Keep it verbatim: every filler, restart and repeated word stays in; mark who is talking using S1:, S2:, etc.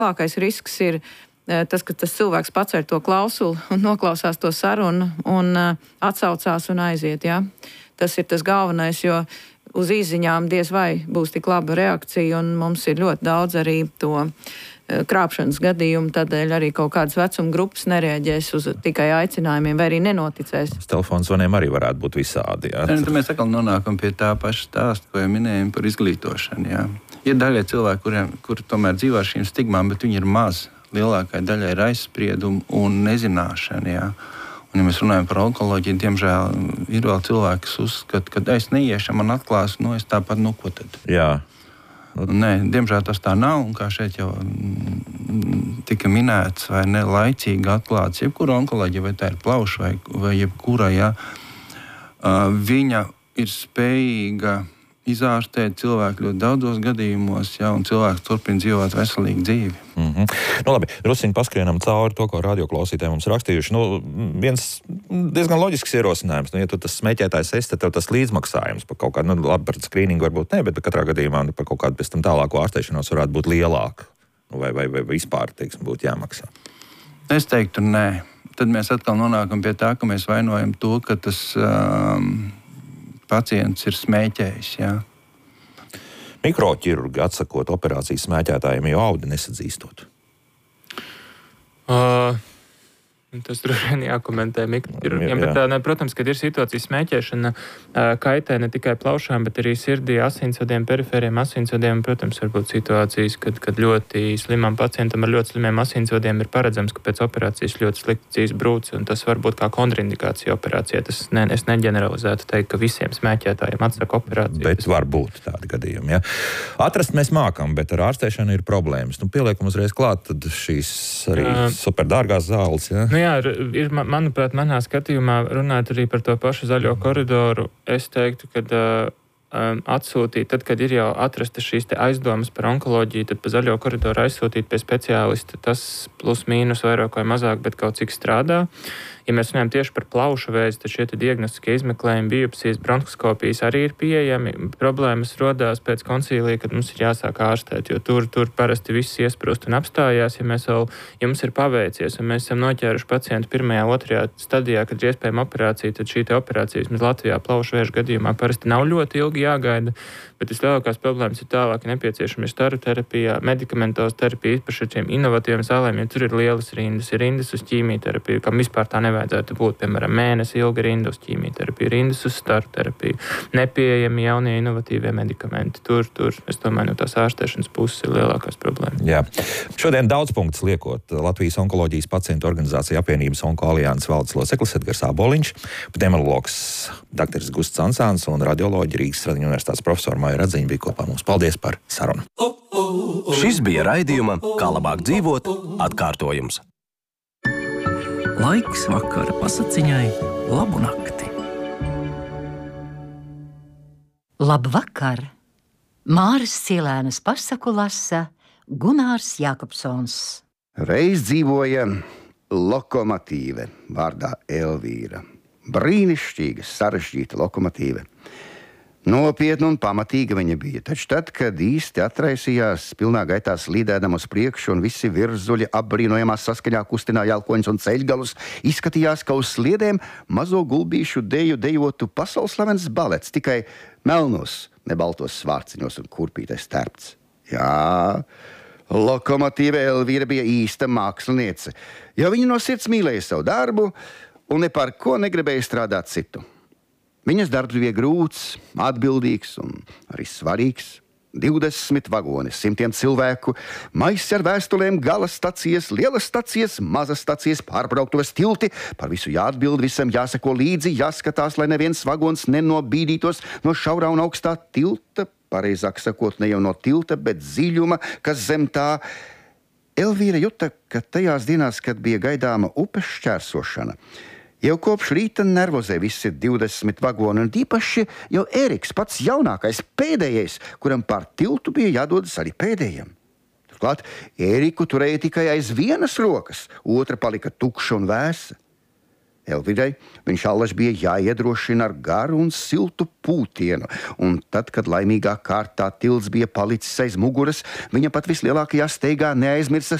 S1: lielākais risks ir tas, ka tas cilvēks paceļ to klausuli un noklausās to sarunu un atsaucās un aiziet. Ja? Tas ir tas galvenais, jo uz izziņām diez vai būs tik laba reakcija, un mums ir ļoti daudz arī to krāpšanas gadījumu, tādēļ arī kaut kādas vecuma grupas nereaģēs uz tikai aicinājumiem vai arī nenoticēs.
S2: Telefons zvaniem arī varētu būt visādi. Jā.
S3: Tad mēs atkal nonākam pie tā paša stāsta, ko jau minējām par izglītošanu. Jā. Ir daļai cilvēki, kuriem, kuri tomēr dzīvo ar šīm stigmām, bet viņi ir maz. Lielākai daļai ir aizspriedumi un nezināšana. Jā. Un, ja mēs runājam par onkoloģiju, diemžēl ir vēl cilvēki, kas uzskata, ka es neiešu, man atklās, nu es tāpat, nu ko tad?
S2: Jā.
S3: Nē, diemžēl tas tā nav, un kā šeit jau tika minēts, vai ne, laicīgi atklāts, jebkura onkoloģija, vai tā ir plauša, vai, vai jebkura, jā, viņa ir spējīga izārstēt cilvēku ļoti daudzos gadījumos, jā, un cilvēks turpina dzīvot veselīgu dzīvi.
S2: Mm-hmm. Nu labi, drusiņi paskrienam cauri to, ko radioklausītāji mums rakstījuši. Nu, viens diezgan loģisks ierosinājums. Nu, ja tu tas smēķētājs esi, tad tev tas līdzmaksājums par kaut kādu, nu labi, par skrīningu varbūt ne, bet katrā gadījumā nu, par kaut kādu pēc tam tālāko ārstēšanos varētu būt lielāka. Nu, vai, vai, vai vispār, teiksim, būtu jāmaksā?
S3: Es teiktu, nē. Tad mēs atkal nonākam pie tā, ka mēs vainojam to, ka tas um, pacients ir smēķējis, jā.
S2: Mikroķirurgi atsakot operācijas smēķētājiem, jo audi nesadzīstot.
S4: Uh, tas droši vien jākomentē mikroķirurgiem, bet, ne, protams, kad ir situācija smēķēšana, kaitē ne tikai plaušām, bet arī sirdī, asinsvadiem, perifēriem asinsvadiem. Protams, var būt situācijas, kad, kad ļoti slimam pacientam ar ļoti slimiem asinsvadiem ir paredzams, ka pēc operācijas ļoti slikti dzīs brūci, un tas var būt kā kontraindikācija operācijā. Tas ne, es neģeneralizētu teikt, ka visiem smēķētājiem atsaka operāciju.
S2: Bet tas var būt tādi gadījumi, ja. Atrast mēs mākam, bet ar ārstēšanu ir problēmas. Nu, pieliekam uzreiz klāt, tad šīs arī uh, superdārgās zāles, ja.
S4: Nu jā, ir, manuprāt, manā skatījumā runāt arī par to pašu zaļo koridoru. Es teiktu, ka uh, atsūtīt, tad, kad ir jau atrasta šīs te aizdomas par onkoloģiju, tad pa zaļo koridoru aizsūtīt pie speciālista, tas plus mīnus vairāk vai mazāk, bet kaut cik strādā. Ja mēs runājam tieši par plaušu vēzi, tad šie diagnostiskie izmeklējumi, biopsijas, bronhoskopijas arī ir pieejami. Problēmas rodās pēc koncīlija, kad mums ir jāsāk ārstēt, jo tur, tur parasti viss iesprūst un apstājās. Ja, mēs vēl, ja mums ir paveicies un mēs esam noķēruši pacientu pirmajā, otrajā stadijā, kad ir iespējama operācija, tad šī operācija vismaz Latvijā plaušu vēža gadījumā parasti nav ļoti ilgi jāgaida. Bet vislielākās problēmas ir tālāk nepieciešami staru terapijā, medikamentos terapija, īpaši ar šiem inovatīviem zālēm, jo tur ir lielas rindas, ir rindas uz ķīmijterapiju, kam vispār tā nevajadzētu būt, piemēram, mēnesi ilga rinda uz ķīmijterapiju, rindas uz staru terapiju, nepieejami jaunie inovatīvie medikamenti. Tur, tur, es domāju, no tās ārstēšanas puses ir lielākās problēmas.
S2: Jā. Šodien daudz punktus liekot Latvijas onkoloģijas pacientu organizācija apvienības Onkoalianses valdes loceklis Edgars Āboliņš, pneumologs doktoris Gusts Ansāns un radioloģi Rīgas Stradiņu universitātes profesora Maija Radziņa bija kopā mums. Paldies par sarunu.
S5: Šis bija raidījuma Kā labāk dzīvot atkārtojums.
S6: Laiks vakara pasaciņai, labu nakti.
S7: Labvakar! Māras Cielēnas pasaku lasa Gunārs Jākopsons.
S8: Reiz dzīvoja lokomotīve vārdā Elvīra. Brīnišķīga, sarežģīta lokomotīve. Nopietna un pamatīga viņa bija, taču tad, kad īsti atraisījās, pilnā gaitā slīdēdama uz priekšu un visi virzuļi apbrīnojamā saskaņā kustināja jalkoņus un ceļgalus, izskatījās, ka uz sliedēm mazo gulbīšu deju dejotu pasaules slavens balets, tikai melnos, ne baltos svārciņos un kurpītais terpts. Jā, lokomotīve Elvīra bija īsta māksliniece, jo viņa no sirds mīlēja savu darbu un ne par ko negribēja strādāt citu. Viņas darbs bija grūts, atbildīgs un arī svarīgs. divdesmit vagoni, simtiem cilvēku, maisi ar vēstulēm, gala stacijas, lielas stacijas, mazas stacijas, pārbrauktuves tilti. Par visu jāatbild, visam jāseko līdzi, jāskatās, lai neviens vagons nenobīdītos no šaurā un augstā tilta. Pareizāk sakot, ne jau no tilta, bet dziļuma, kas zem tā. Elvīra juta, ka tajās dienās, kad bija gaidāma upes šķērsošana, jau kopš rīta nervozē visi divdesmit vagoni, un īpaši jau Ēriks, pats jaunākais, pēdējais, kuram pār tiltu bija jādodas arī pēdējiem. Turklāt Ēriku turēja tikai aiz vienas rokas, otra palika tukša un vēsa. Elvidai viņš allaž bija jāiedrošina ar garu un siltu pūtienu, un tad, kad laimīgā kārtā tilts bija palicis aiz muguras, viņa pat vislielākajā steigā neaizmirsa